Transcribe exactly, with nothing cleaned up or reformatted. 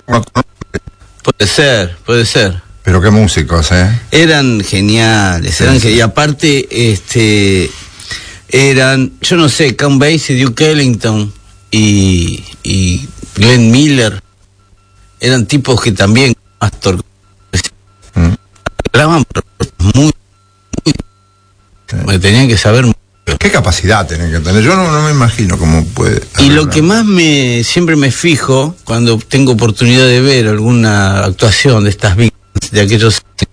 Puede ser, puede ser. Pero qué músicos, ¿eh? Eran geniales, Sí, eran sí. ge- y aparte, este, eran, yo no sé, Count Basie, Duke Ellington y, y Glenn Miller, eran tipos que también, Astor, Mm. grababan muy, muy, Sí. porque tenían que saber mucho. ¿Qué capacidad tienen que tener? Yo no, no me imagino cómo puede. Y lo arreglar. que más me, siempre me fijo, cuando tengo oportunidad de ver alguna actuación de estas víctimas de aquellos